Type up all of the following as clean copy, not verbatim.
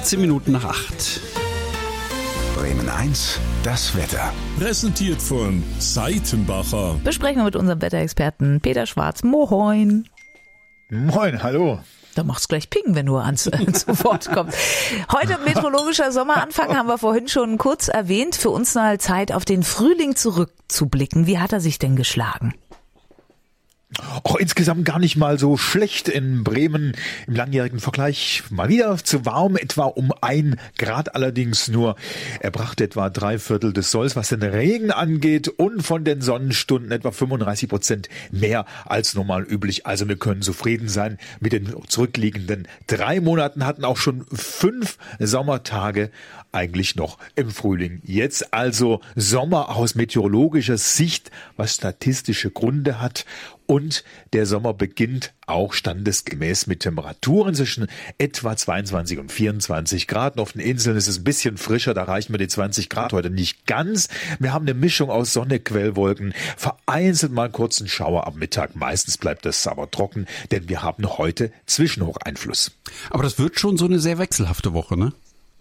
13 Minuten nach 8. Bremen 1, das Wetter. Präsentiert von Seitenbacher. Besprechen wir mit unserem Wetterexperten Peter Schwarz. Moin. Moin, hallo. Da macht's gleich Ping, wenn du zu Wort kommst. Heute meteorologischer Sommeranfang, haben wir vorhin schon kurz erwähnt. Für uns mal Zeit, auf den Frühling zurückzublicken. Wie hat er sich denn geschlagen? Insgesamt gar nicht mal so schlecht in Bremen im langjährigen Vergleich. Mal wieder zu warm, etwa um 1 Grad allerdings nur. Er brachte etwa 3/4 des Solls, was den Regen angeht, und von den Sonnenstunden etwa 35% mehr als normal üblich. Also wir können zufrieden sein mit den zurückliegenden 3 Monaten, hatten auch schon 5 Sommertage eigentlich noch im Frühling. Jetzt also Sommer aus meteorologischer Sicht, was statistische Gründe hat. Und der Sommer beginnt auch standesgemäß mit Temperaturen zwischen etwa 22 und 24 Grad. Auf den Inseln ist es ein bisschen frischer, da erreichen wir die 20 Grad heute nicht ganz. Wir haben eine Mischung aus Sonne, Quellwolken, vereinzelt mal kurzen Schauer am Mittag. Meistens bleibt es aber trocken, denn wir haben heute Zwischenhocheinfluss. Aber das wird schon so eine sehr wechselhafte Woche, ne?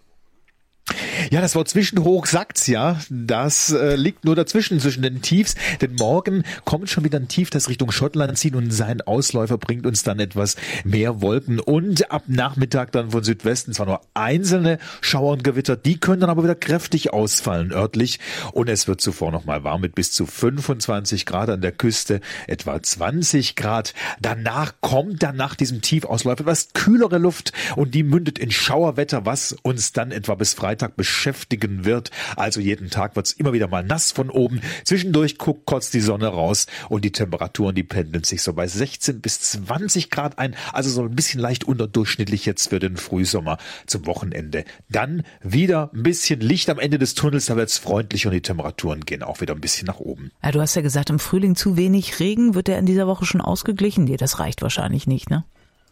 Ja, das Wort Zwischenhoch sagt's ja. Das liegt nur dazwischen, zwischen den Tiefs. Denn morgen kommt schon wieder ein Tief, das Richtung Schottland zieht, und sein Ausläufer bringt uns dann etwas mehr Wolken. Und ab Nachmittag dann von Südwesten zwar nur einzelne Schauer und Gewitter, die können dann aber wieder kräftig ausfallen örtlich. Und es wird zuvor noch mal warm mit bis zu 25 Grad an der Küste, etwa 20 Grad. Danach kommt dann nach diesem Tiefausläufer etwas kühlere Luft und die mündet in Schauerwetter, was uns dann etwa bis Freitag beschäftigen wird. Also jeden Tag wird's immer wieder mal nass von oben. Zwischendurch guckt kurz die Sonne raus und die Temperaturen, die pendeln sich so bei 16 bis 20 Grad ein. Also so ein bisschen leicht unterdurchschnittlich jetzt für den Frühsommer zum Wochenende. Dann wieder ein bisschen Licht am Ende des Tunnels, da wird's freundlich und die Temperaturen gehen auch wieder ein bisschen nach oben. Ja, du hast ja gesagt, im Frühling zu wenig Regen. Wird der in dieser Woche schon ausgeglichen? Nee, das reicht wahrscheinlich nicht, ne?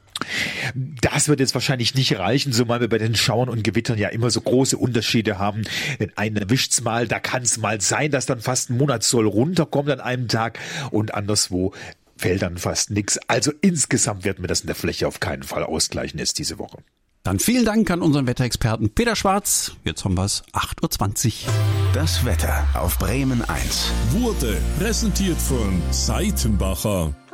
Das wird jetzt wahrscheinlich nicht reichen, zumal wir bei den Schauern und Gewittern ja immer so große Unterschiede haben. Den einen erwischt's mal, da kann es mal sein, dass dann fast ein Monatssoll runterkommt an einem Tag, und anderswo fällt dann fast nichts. Also insgesamt werden wir das in der Fläche auf keinen Fall ausgleichen jetzt diese Woche. Dann vielen Dank an unseren Wetterexperten Peter Schwarz. Jetzt haben wir es 8:20 Uhr. Das Wetter auf Bremen 1 Wurde präsentiert von Seitenbacher.